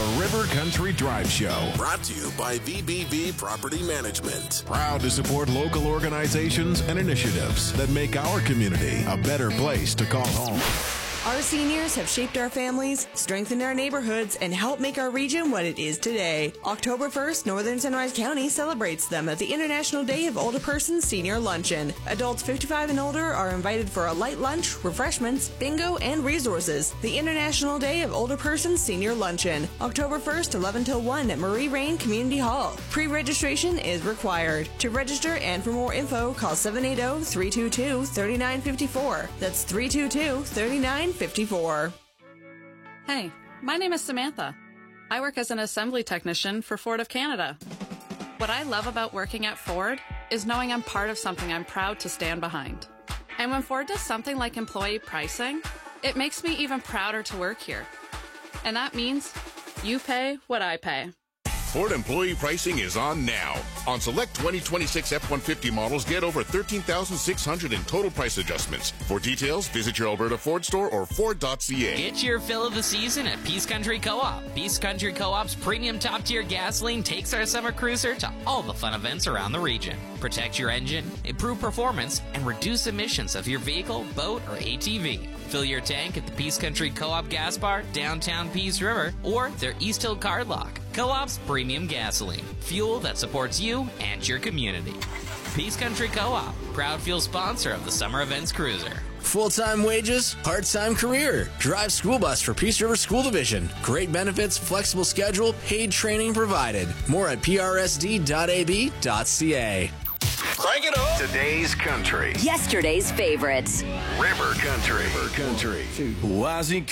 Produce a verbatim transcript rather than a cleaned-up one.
the River Country Drive Show. Brought to you by V B V Property Management. Proud to support local organizations and initiatives that make our community a better place to call home. Our seniors have shaped our families, strengthened our neighborhoods, and helped make our region what it is today. October first, Northern Sunrise County celebrates them at the International Day of Older Persons Senior Luncheon. Adults fifty-five and older are invited for a light lunch, refreshments, bingo, and resources. The International Day of Older Persons Senior Luncheon, October first, eleven till one at Marie Rain Community Hall. Pre-registration is required. To register and for more info, call seven eight zero, three two two, three nine five four. That's three two two, three nine fifty-four. Hey, my name is Samantha. I work as an assembly technician for Ford of Canada. What I love about working at Ford is knowing I'm part of something I'm proud to stand behind. And when Ford does something like employee pricing, it makes me even prouder to work here. And that means you pay what I pay. Ford employee pricing is on now. On select twenty twenty-six F one fifty models, get over thirteen thousand six hundred dollars in total price adjustments. For details, visit your Alberta Ford store or Ford dot C A. Get your fill of the season at Peace Country Co-op. Peace Country Co-op's premium top-tier gasoline takes our summer cruiser to all the fun events around the region. Protect your engine, improve performance, and reduce emissions of your vehicle, boat, or A T V. Fill your tank at the Peace Country Co-op gas bar, downtown Peace River, or their East Hill card lock. Co-op's premium gasoline. Fuel that supports you and your community. Peace Country Co-op, proud fuel sponsor of the Summer Events Cruiser. Full-time wages, part-time career. Drive school bus for Peace River School Division. Great benefits, flexible schedule, paid training provided. More at P R S D dot A B dot C A. Crank it up. Today's country. Yesterday's favorites. River Country. River Country. Wazzy